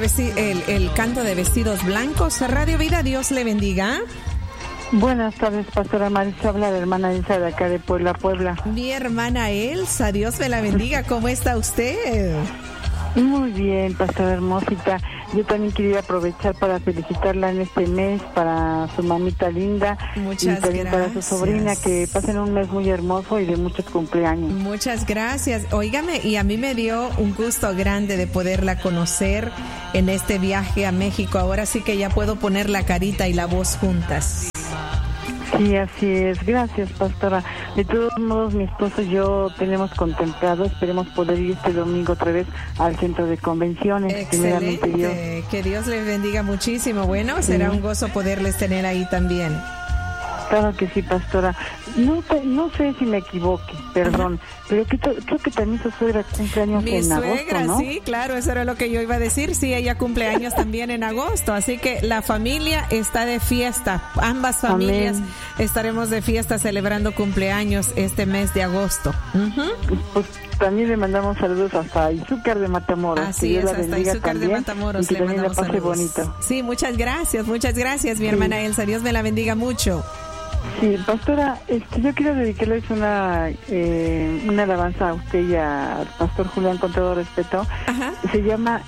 El canto de vestidos blancos. Radio Vida, Dios le bendiga. Buenas tardes, pastora Marisa, habla la hermana Elsa de acá de Puebla. Mi hermana Elsa, Dios me la bendiga. ¿Cómo está usted? Muy bien, pastora hermosita. Yo también quería aprovechar para felicitarla en este mes, para su mamita linda. Muchas y también gracias. para su sobrina, que pasen un mes muy hermoso y de muchos cumpleaños. Muchas gracias. Óigame, y a mí me dio un gusto grande de poderla conocer en este viaje a México. Ahora sí que ya puedo poner la carita y la voz juntas. Sí, así es. Gracias, pastora. De todos modos, mi esposo y yo tenemos contemplado, esperemos poder ir este domingo otra vez al centro de convenciones. Excelente. Que Dios les bendiga muchísimo. Bueno, será un gozo poderles tener ahí también. Claro que sí, pastora. No sé si me equivoque, perdón, pero creo que también su suegra cumple años en agosto, ¿no? Mi suegra, sí, claro, eso era lo que yo iba a decir. Sí, ella cumple años también en agosto, así que la familia está de fiesta. Ambas familias estaremos de fiesta celebrando cumpleaños este mes de agosto. Pues también le mandamos saludos hasta Izúcar de Matamoros. Así es, hasta Izúcar de Matamoros le mandamos saludos. Bonito. Sí, muchas gracias, mi hermana Elsa. Dios me la bendiga mucho. Sí, pastora, yo quiero dedicarles una alabanza a usted y al pastor Julián, con todo respeto. Ajá. Se llama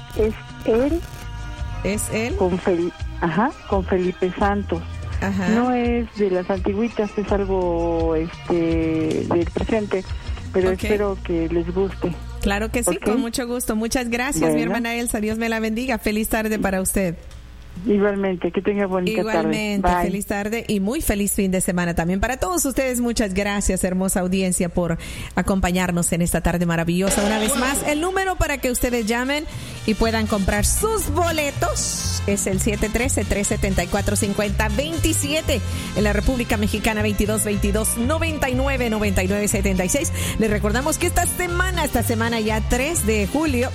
Es Él con Felipe Santos. Ajá. No es de las antigüitas, es algo del presente, pero espero que les guste. Claro que sí, con mucho gusto. Muchas gracias, mi hermana Elsa. Dios me la bendiga. Feliz tarde para usted. Igualmente, que tenga bonita tarde. Igualmente, feliz tarde y muy feliz fin de semana también para todos ustedes. Muchas gracias, hermosa audiencia, por acompañarnos en esta tarde maravillosa. Una vez más, el número para que ustedes llamen y puedan comprar sus boletos es el 713-374-5027. En la República Mexicana, 2222-99-9976. Les recordamos que esta semana ya 3 de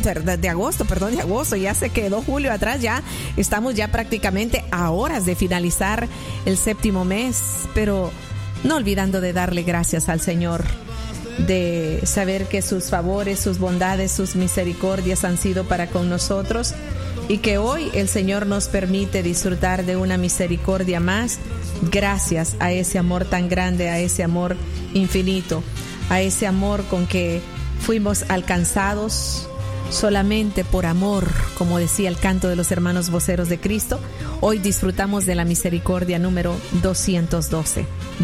agosto, ya se quedó julio atrás, ya estamos ya prácticamente a horas de finalizar el 7º mes, pero no olvidando de darle gracias al Señor, de saber que sus favores, sus bondades, sus misericordias han sido para con nosotros y que hoy el Señor nos permite disfrutar de una misericordia más, gracias a ese amor tan grande, a ese amor infinito, a ese amor con que fuimos alcanzados solamente por amor, como decía el canto de los hermanos voceros de Cristo. Hoy disfrutamos de la misericordia número 212.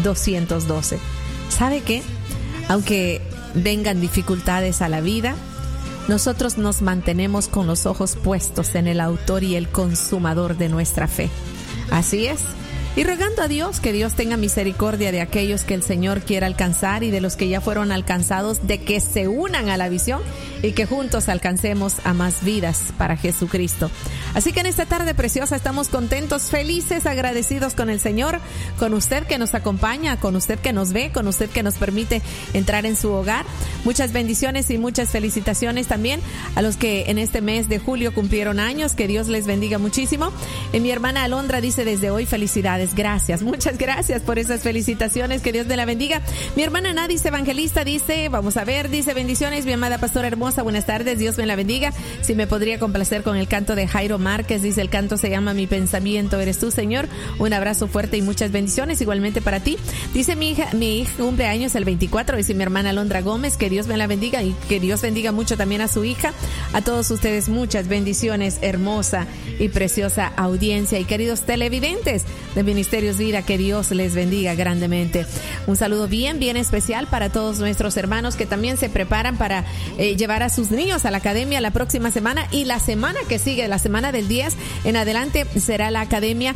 ¿Sabe qué? Aunque vengan dificultades a la vida, nosotros nos mantenemos con los ojos puestos en el autor y el consumador de nuestra fe. Así es. Y rogando a Dios que Dios tenga misericordia de aquellos que el Señor quiera alcanzar y de los que ya fueron alcanzados, de que se unan a la visión y que juntos alcancemos a más vidas para Jesucristo. Así que en esta tarde preciosa estamos contentos, felices, agradecidos con el Señor, con usted que nos acompaña, con usted que nos ve, con usted que nos permite entrar en su hogar. Muchas bendiciones y muchas felicitaciones también a los que en este mes de julio cumplieron años. Que Dios les bendiga muchísimo. Mi hermana Alondra dice desde hoy: felicidades. Gracias, muchas gracias por esas felicitaciones, que Dios me la bendiga. Mi hermana Nadis Evangelista dice, dice: bendiciones, mi amada pastora hermosa, buenas tardes, Dios me la bendiga. Si me podría complacer con el canto de Jairo Márquez, dice, el canto se llama Mi pensamiento eres tú, Señor. Un abrazo fuerte y muchas bendiciones, igualmente para ti. Dice mi hija cumple años el 24, dice mi hermana Alondra Gómez, que Dios me la bendiga y que Dios bendiga mucho también a su hija. A todos ustedes muchas bendiciones, hermosa y preciosa audiencia y queridos televidentes de Ministerios Vida, que Dios les bendiga grandemente. Un saludo bien especial para todos nuestros hermanos que también se preparan para llevar a sus niños a la academia la próxima semana, y la semana que sigue, la semana del 10 en adelante, será la academia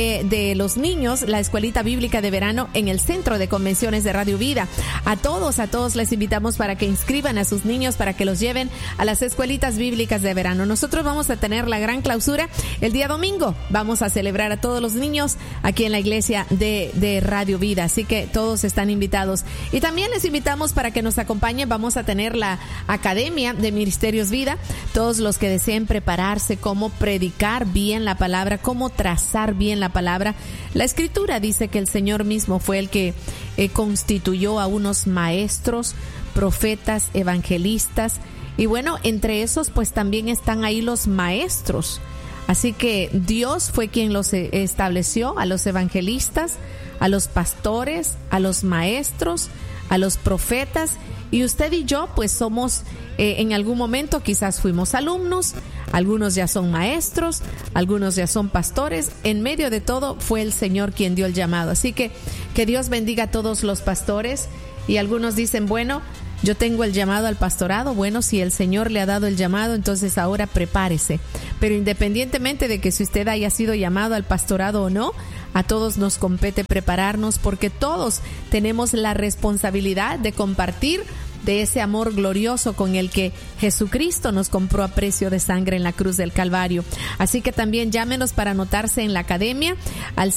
de los niños, la escuelita bíblica de verano en el Centro de Convenciones de Radio Vida. A todos les invitamos para que inscriban a sus niños, para que los lleven a las escuelitas bíblicas de verano. Nosotros vamos a tener la gran clausura el día domingo. Vamos a celebrar a todos los niños aquí en la iglesia de Radio Vida, así que todos están invitados. Y también les invitamos para que nos acompañen. Vamos a tener la academia de Ministerios Vida. Todos los que deseen prepararse, cómo predicar bien la palabra, cómo trazar bien la palabra. La Escritura dice que el Señor mismo fue el que constituyó a unos maestros, profetas, evangelistas Y bueno, entre esos pues también están ahí los maestros. Así que Dios fue quien los estableció, a los evangelistas, a los pastores, a los maestros, a los profetas. Y usted y yo pues somos, en algún momento quizás fuimos alumnos, algunos ya son maestros, algunos ya son pastores. En medio de todo fue el Señor quien dio el llamado. Así que Dios bendiga a todos los pastores. Y algunos dicen, bueno, yo tengo el llamado al pastorado. Bueno, si el Señor le ha dado el llamado, entonces ahora prepárese. Pero independientemente de que si usted haya sido llamado al pastorado o no, a todos nos compete prepararnos, porque todos tenemos la responsabilidad de compartir de ese amor glorioso con el que Jesucristo nos compró a precio de sangre en la cruz del Calvario. Así que también llámenos para anotarse en la academia al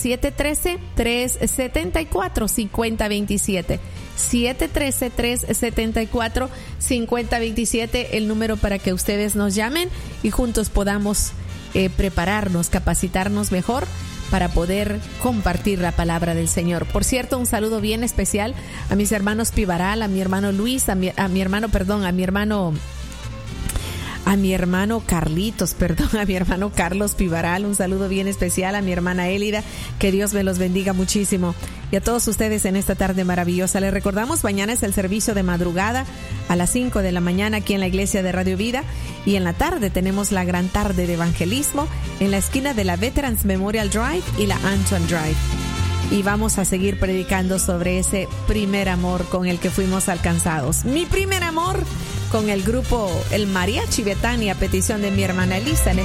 713-374-5027. 713-374-5027, el número para que ustedes nos llamen y juntos podamos prepararnos, capacitarnos mejor para poder compartir la palabra del Señor. Por cierto, un saludo bien especial a mis hermanos Pivaral, a mi hermano Luis, a mi hermano Carlitos, a mi hermano Carlos Pivaral. Un saludo bien especial a mi hermana Élida. Que Dios me los bendiga muchísimo. Y a todos ustedes en esta tarde maravillosa. Les recordamos, mañana es el servicio de madrugada a las 5 de la mañana aquí en la iglesia de Radio Vida. Y en la tarde tenemos la gran tarde de evangelismo en la esquina de la Veterans Memorial Drive y la Antoine Drive. Y vamos a seguir predicando sobre ese primer amor con el que fuimos alcanzados. Mi primer amor con el grupo El Mariachi Betania, a petición de mi hermana Elisa.